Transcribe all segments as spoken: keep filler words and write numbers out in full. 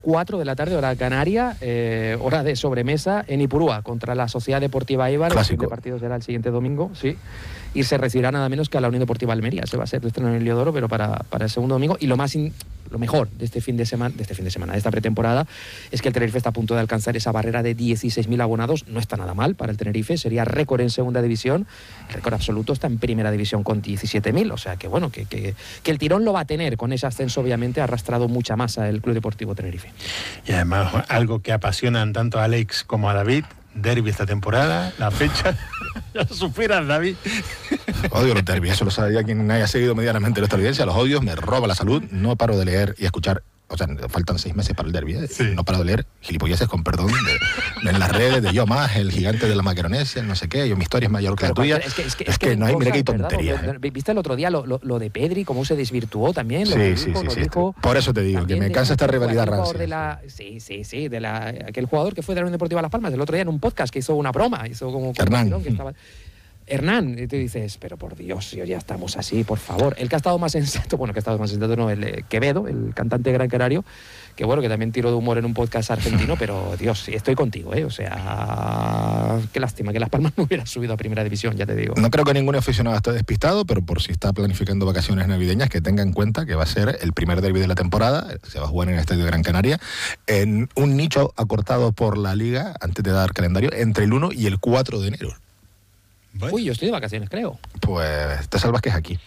cuatro de la tarde, hora canaria, eh, hora de sobremesa en Ipurúa, contra la Sociedad Deportiva Eibar. Clásico. El siguiente partido será el siguiente domingo, sí. Y se recibirá nada menos que a la Unión Deportiva Almería. Se va a ser el estreno en el Heliodoro, pero para, para el segundo domingo. Y lo más in, lo mejor de este fin de semana, de este fin de semana, de esta pretemporada, es que el Tenerife está a punto de alcanzar esa barrera de dieciséis mil abonados. No está nada mal para el Tenerife, sería récord en segunda división. El récord absoluto está en primera división con diecisiete mil. O sea que bueno, que, que, que el tirón lo va a tener. Con ese ascenso, obviamente, ha arrastrado mucha masa el Club Deportivo Tenerife. Y además, algo que apasionan tanto a Alex como a David, derbi esta temporada, la fecha. Ya superas, David. Odio los derbis, eso lo sabía quien haya seguido medianamente nuestra audiencia. Los odios, me roba la salud, no paro de leer y escuchar. O sea, faltan seis meses para el derbi, ¿eh? Sí. No paro de leer gilipolleces, con perdón, de, de en las redes, de yo más, el gigante de la Macaronesia, no sé qué, yo mi historia es mayor que la tuya. Es que, es que, es es que que no hay, cosas, mira que hay ¿verdad? tonterías. ¿eh? ¿Viste el otro día lo, lo, lo de Pedri, cómo se desvirtuó también? Lo Sí, que sí, dijo, sí, nos sí. dijo Por eso te digo, que me de, cansa esta de, rivalidad de rancia. la, sí, sí, sí, de la, aquel jugador que fue de la Unión Deportiva Las Palmas el otro día en un podcast que hizo una broma, hizo como... Hernán. como que estaba, Hernán, y tú dices, pero por Dios, ya estamos así, por favor. El que ha estado más sensato, bueno, que ha estado más sensato no, el eh, Quevedo, el cantante de Gran Canario, que bueno, que también tiró de humor en un podcast argentino, pero Dios, estoy contigo, ¿eh? O sea, qué lástima que Las Palmas no hubiera subido a primera división, ya te digo. No creo que ningún aficionado esté despistado, pero por si está planificando vacaciones navideñas, que tenga en cuenta que va a ser el primer derbi de la temporada, se va a jugar en el Estadio de Gran Canaria, en un nicho acortado por la Liga, antes de dar calendario, entre el uno y el cuatro de enero. Bueno. Uy, yo estoy de vacaciones, creo. Pues te salvas que es aquí.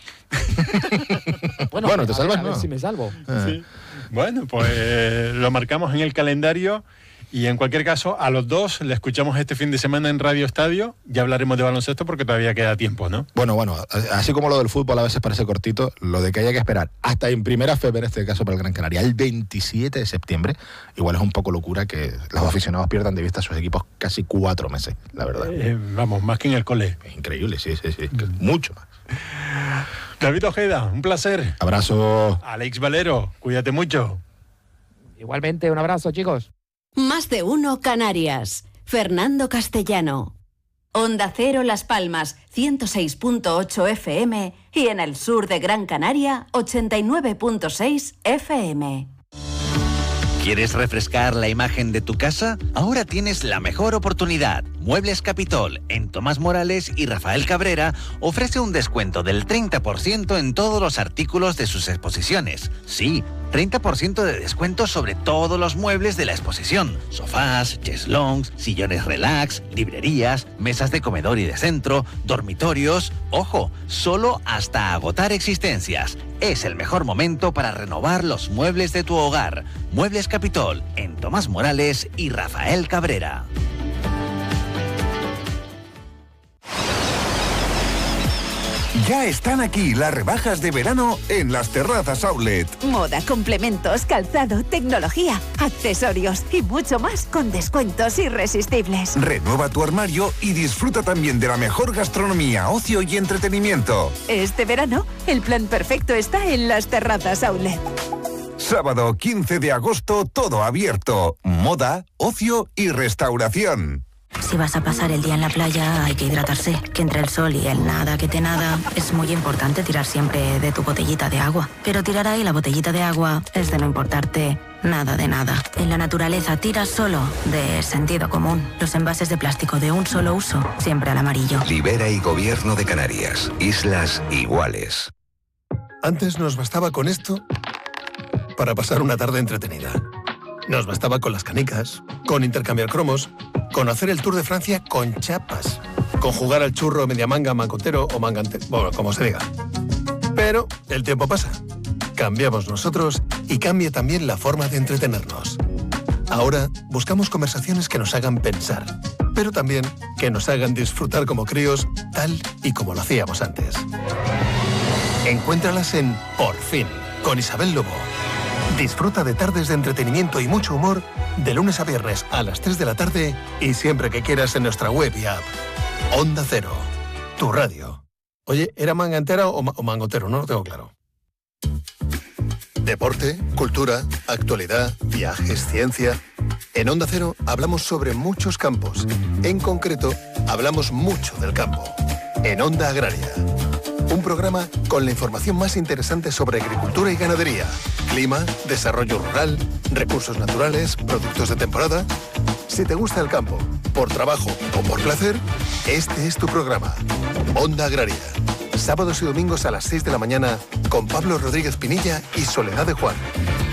Bueno, Bueno, te a salvas, ver, a ver ¿no? si me salvo. Ah. Sí. Bueno, pues eh, lo marcamos en el calendario y en cualquier caso a los dos le escuchamos este fin de semana en Radio Estadio. Ya hablaremos de baloncesto porque todavía queda tiempo, ¿no? Bueno, bueno, así como lo del fútbol a veces parece cortito, lo de que haya que esperar hasta en primera febrero, en este caso para el Gran Canaria, el veintisiete de septiembre, igual es un poco locura que los aficionados pierdan de vista a sus equipos casi cuatro meses, la verdad. Eh, vamos, más que en el cole. Es increíble, sí, sí, sí, mucho más. David Ojeda, un placer. Abrazo. Alex Valero, cuídate mucho. Igualmente, un abrazo, chicos. Más de uno Canarias. Fernando Castellano. Onda Cero Las Palmas, ciento seis punto ocho F M y en el sur de Gran Canaria, ochenta y nueve punto seis F M. ¿Quieres refrescar la imagen de tu casa? Ahora tienes la mejor oportunidad. Muebles Capitol, en Tomás Morales y Rafael Cabrera, ofrece un descuento del treinta por ciento en todos los artículos de sus exposiciones. Sí, treinta por ciento de descuento sobre todos los muebles de la exposición. Sofás, cheslongs, sillones relax, librerías, mesas de comedor y de centro, dormitorios. ¡Ojo! Solo hasta agotar existencias. Es el mejor momento para renovar los muebles de tu hogar. Muebles Capitol, en Tomás Morales y Rafael Cabrera. Ya están aquí las rebajas de verano en las Terrazas Outlet. Moda, complementos, calzado, tecnología, accesorios y mucho más con descuentos irresistibles. Renueva tu armario y disfruta también de la mejor gastronomía, ocio y entretenimiento. Este verano, el plan perfecto está en las Terrazas Outlet. Sábado quince de agosto, todo abierto. Moda, ocio y restauración. Si vas a pasar el día en la playa, hay que hidratarse. Que entre el sol y el nada que te nada, es muy importante tirar siempre de tu botellita de agua. Pero tirar ahí la botellita de agua es de no importarte nada de nada. En la naturaleza tira solo de sentido común. Los envases de plástico de un solo uso, siempre al amarillo. Libera y Gobierno de Canarias. Islas iguales. Antes nos bastaba con esto para pasar una tarde entretenida. Nos bastaba con las canicas, con intercambiar cromos, con hacer el Tour de Francia con chapas, con jugar al churro media manga, mangotero o mangante, bueno, como se diga. Pero el tiempo pasa. Cambiamos nosotros y cambia también la forma de entretenernos. Ahora buscamos conversaciones que nos hagan pensar, pero también que nos hagan disfrutar como críos, tal y como lo hacíamos antes. Encuéntralas en Por Fin, con Isabel Lobo. Disfruta de tardes de entretenimiento y mucho humor de lunes a viernes a las tres de la tarde y siempre que quieras en nuestra web y app. Onda Cero, tu radio. Oye, ¿era manga entera o, ma- o mangotero? No lo tengo claro. Deporte, cultura, actualidad, viajes, ciencia. En Onda Cero hablamos sobre muchos campos. En concreto, hablamos mucho del campo. En Onda Agraria. Un programa con la información más interesante sobre agricultura y ganadería, clima, desarrollo rural, recursos naturales, productos de temporada. Si te gusta el campo, por trabajo o por placer, este es tu programa. Onda Agraria. Sábados y domingos a las seis de la mañana con Pablo Rodríguez Pinilla y Soledad de Juan.